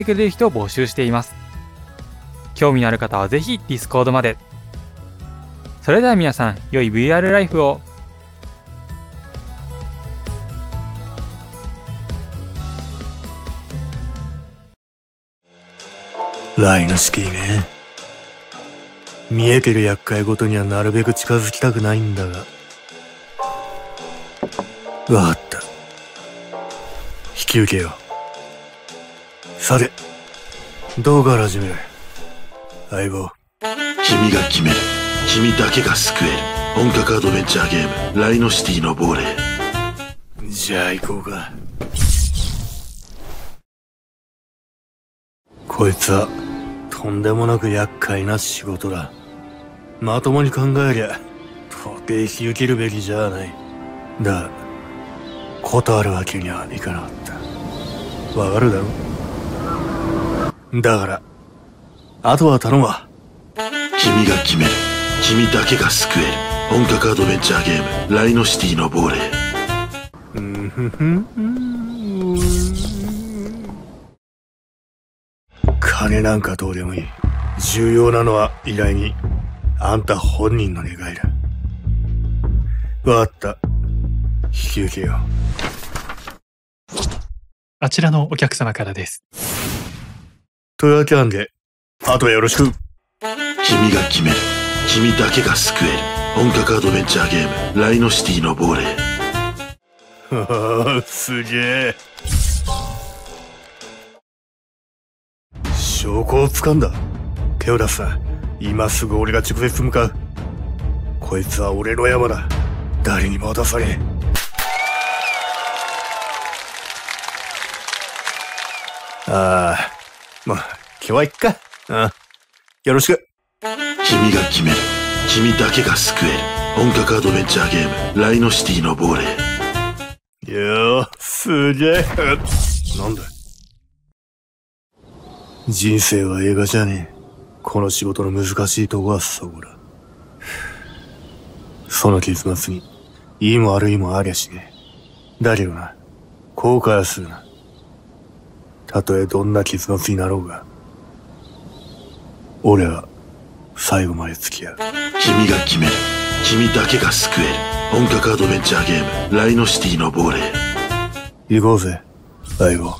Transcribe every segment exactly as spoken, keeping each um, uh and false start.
くれる人を募集しています。興味のある方はぜひ Discord まで。それでは皆さん、良い ブイアール ライフを。 ライノシティね。見えてる厄介ごとにはなるべく近づきたくないんだが。わかった。引き受けよう。さて、どうから始める？相棒。 君が決める。君だけが救える。本格アドベンチャーゲーム、ライノシティの亡霊。 じゃあ行こうか。こいつは、とんでもなく厄介な仕事だ。まともに考えりゃ、到底引き受けるべきじゃない。だが、断るわけにはいかなかった。わかるだろ？だから、あとは頼むわ。 君が決める。君だけが救える。本格アドベンチャーゲーム、ライノシティの亡霊。 うんふふん。金なんかどうでもいい。重要なのは依頼人。あんた本人の願いだ。わかった。引き受けよう。 あちらのお客様からです。 というわけなんで、あとはよろしく。 君が決める。君だけが救える。本格アドベンチャーゲーム、ライノシティの亡霊。 はあ、すげえ。証拠を掴んだ。手を出すな。今すぐ俺が直接向かう。こいつは俺の山だ。誰にも渡さねえ。ああ、まあ、今日は行くか。ああ、よろしく。 君が決める。君だけが救える。本格アドベンチャーゲーム、ライノシティの亡霊。 いやー、すげえ。なんだ。人生は映画じゃねえ。この仕事の難しいとこはそこだ。その結末に、いいも悪いもありゃしねえ。だけどな、後悔はするな。たとえどんな結末になろうが、俺は最後まで付き合う。 君が決める。君だけが救える。本格アドベンチャーゲーム、ライノシティの亡霊。 行こうぜ、相棒。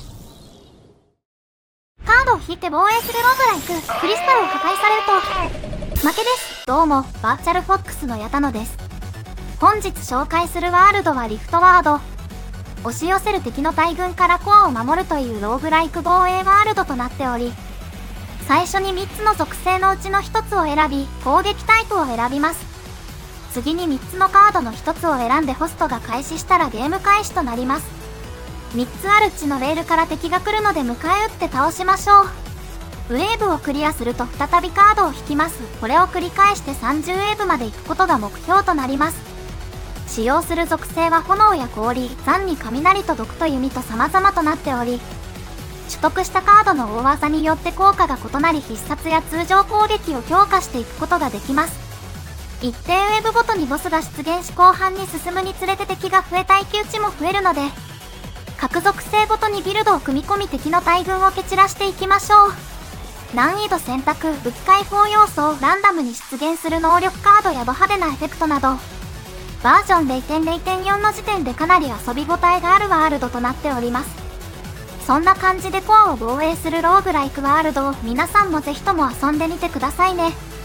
カードを引いて防衛するローグライク、クリスタルを破壊されると負けです。どうも、バーチャルフォックスの矢田野です。本日紹介するワールドはリフトワード。押し寄せる敵の大群からコアを守るというローグライク防衛ワールドとなっており、最初にみっつの属性のうちのひとつを選び、攻撃タイプを選びます。次にみっつのカードのひとつを選んでホストが開始したらゲーム開始となります。みっつあるうちのレールから敵が来るので迎え撃って倒しましょう。ウェーブをクリアすると再びカードを引きます。これを繰り返してさんじゅうウェーブまで行くことが目標となります。使用する属性は炎や氷、残に雷と毒と弓と様々となっており、取得したカードの大技によって効果が異なり必殺や通常攻撃を強化していくことができます。一定ウェーブごとにボスが出現し後半に進むにつれて敵が増え耐久値も増えるので、各属性ごとにビルドを組み込み敵の大群を蹴散らしていきましょう。難易度選択、武器解放要素をランダムに出現する能力カードやド派手なエフェクトなど、バージョン ゼロてんゼロてんよん の時点でかなり遊び応えがあるワールドとなっております。そんな感じでコアを防衛するローグライクワールドを皆さんもぜひとも遊んでみてくださいね。